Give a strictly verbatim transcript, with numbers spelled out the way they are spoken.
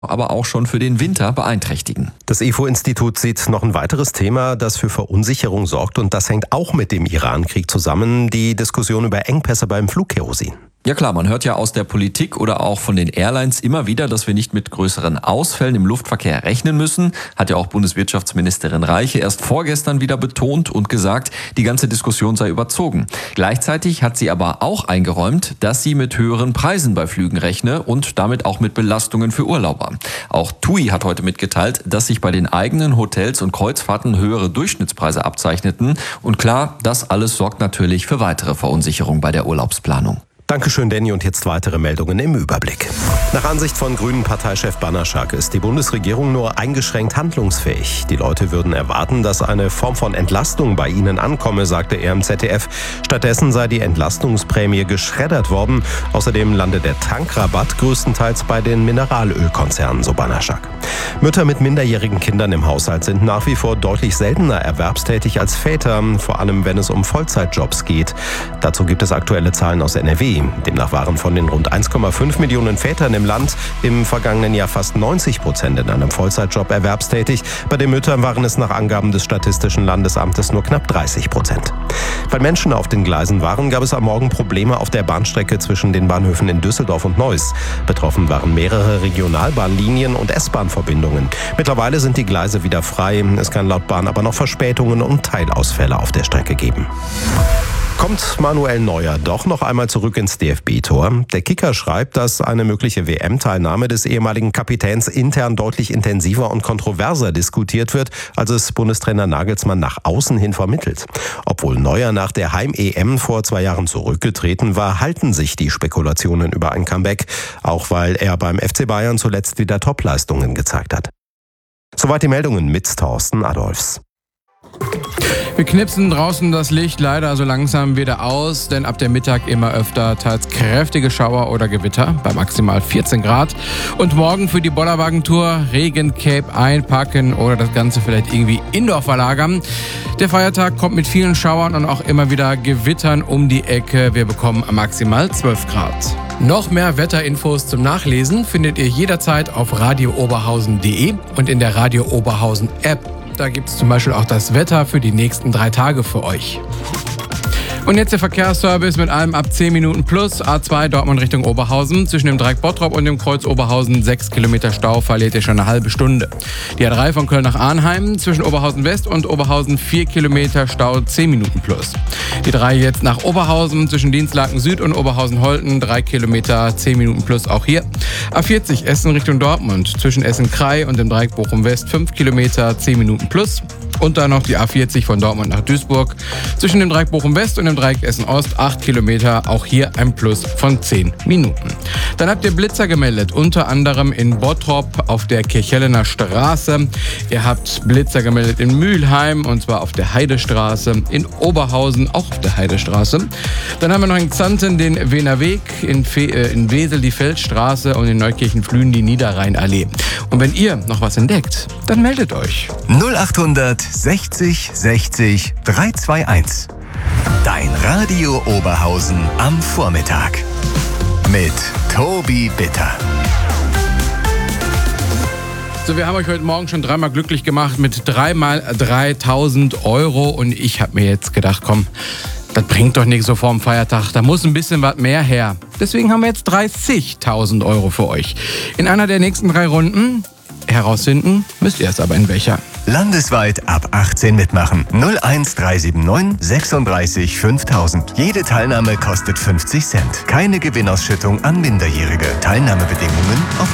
aber auch schon für den Winter beeinträchtigen. Das I F O-Institut sieht noch ein weiteres Thema, das für Verunsicherung sorgt, und das hängt auch mit dem Iran-Krieg zusammen, die Diskussion über Engpässe beim Flugkerosin. Ja klar, man hört ja aus der Politik oder auch von den Airlines immer wieder, dass wir nicht mit größeren Ausfällen im Luftverkehr rechnen müssen. Hat ja auch Bundeswirtschaftsministerin Reiche erst vorgestern wieder betont und gesagt, die ganze Diskussion sei überzogen. Gleichzeitig hat sie aber auch eingeräumt, dass sie mit höheren Preisen bei Flügen rechne und damit auch mit Belastungen für Urlauber. Auch T U I hat heute mitgeteilt, dass sich bei den eigenen Hotels und Kreuzfahrten höhere Durchschnittspreise abzeichneten. Und klar, das alles sorgt natürlich für weitere Verunsicherung bei der Urlaubsplanung. Dankeschön, Danny. Und jetzt weitere Meldungen im Überblick. Nach Ansicht von Grünen-Parteichef Banaschak ist die Bundesregierung nur eingeschränkt handlungsfähig. Die Leute würden erwarten, dass eine Form von Entlastung bei ihnen ankomme, sagte er im Z D F. Stattdessen sei die Entlastungsprämie geschreddert worden. Außerdem lande der Tankrabatt größtenteils bei den Mineralölkonzernen, so Banaschak. Mütter mit minderjährigen Kindern im Haushalt sind nach wie vor deutlich seltener erwerbstätig als Väter, vor allem wenn es um Vollzeitjobs geht. Dazu gibt es aktuelle Zahlen aus N R W. Demnach waren von den rund eins Komma fünf Millionen Vätern im Land im vergangenen Jahr fast neunzig Prozent in einem Vollzeitjob erwerbstätig. Bei den Müttern waren es nach Angaben des Statistischen Landesamtes nur knapp dreißig Prozent. Weil Menschen auf den Gleisen waren, gab es am Morgen Probleme auf der Bahnstrecke zwischen den Bahnhöfen in Düsseldorf und Neuss. Betroffen waren mehrere Regionalbahnlinien und S-Bahn-Verbindungen. Mittlerweile sind die Gleise wieder frei. Es kann laut Bahn aber noch Verspätungen und Teilausfälle auf der Strecke geben. Kommt Manuel Neuer doch noch einmal zurück ins D F B-Tor? Der Kicker schreibt, dass eine mögliche W M-Teilnahme des ehemaligen Kapitäns intern deutlich intensiver und kontroverser diskutiert wird, als es Bundestrainer Nagelsmann nach außen hin vermittelt. Obwohl Neuer nach der Heim-E M vor zwei Jahren zurückgetreten war, halten sich die Spekulationen über ein Comeback, auch weil er beim F C Bayern zuletzt wieder Topleistungen gezeigt hat. Soweit die Meldungen mit Thorsten Adolfs. Wir knipsen draußen das Licht leider so langsam wieder aus, denn ab dem Mittag immer öfter teils kräftige Schauer oder Gewitter bei maximal vierzehn Grad. Und morgen für die Bollerwagentour Regencape einpacken oder das Ganze vielleicht irgendwie indoor verlagern. Der Feiertag kommt mit vielen Schauern und auch immer wieder Gewittern um die Ecke. Wir bekommen maximal zwölf Grad. Noch mehr Wetterinfos zum Nachlesen findet ihr jederzeit auf radio oberhausen punkt de und in der Radio Oberhausen App. Da gibt es zum Beispiel auch das Wetter für die nächsten drei Tage für euch. Und jetzt der Verkehrsservice mit allem ab zehn Minuten plus. A zwei Dortmund Richtung Oberhausen. Zwischen dem Dreieck Bottrop und dem Kreuz Oberhausen sechs Kilometer Stau, verliert ihr schon eine halbe Stunde. Die A drei von Köln nach Arnheim zwischen Oberhausen West und Oberhausen vier Kilometer Stau, zehn Minuten plus. Die drei jetzt nach Oberhausen zwischen Dienstlaken Süd und Oberhausen-Holten, drei Kilometer, zehn Minuten plus auch hier. A vierzig Essen Richtung Dortmund zwischen Essen-Krei und dem Dreieck Bochum West, fünf Kilometer, zehn Minuten plus. Und dann noch die A vierzig von Dortmund nach Duisburg zwischen dem Dreieck Bochum West und dem Dreieck Essen Ost, acht Kilometer, auch hier ein Plus von zehn Minuten. Dann habt ihr Blitzer gemeldet, unter anderem in Bottrop auf der Kirchhellener Straße. Ihr habt Blitzer gemeldet in Mülheim und zwar auf der Heidestraße, in Oberhausen auch auf der Heidestraße. Dann haben wir noch in Xanten den Wiener Weg, in, Fe- äh, in Wesel die Feldstraße und in Neukirchen-Flühen die Niederrheinallee. Und wenn ihr noch was entdeckt, dann meldet euch. null achthundert sechzig sechzig dreihundertzweiundundzwanzig. Dein Radio Oberhausen am Vormittag. Mit Tobi Bitter. So, wir haben euch heute Morgen schon dreimal glücklich gemacht mit dreimal dreitausend Euro. Und ich habe mir jetzt gedacht, komm, das bringt doch nichts so vor dem Feiertag. Da muss ein bisschen was mehr her. Deswegen haben wir jetzt dreißigtausend Euro für euch. In einer der nächsten drei Runden herausfinden müsst ihr es aber in welcher. Landesweit ab achtzehn mitmachen. null eins drei sieben neun sechsunddreißig fünftausend. Jede Teilnahme kostet fünfzig Cent. Keine Gewinnausschüttung an Minderjährige. Teilnahmebedingungen auf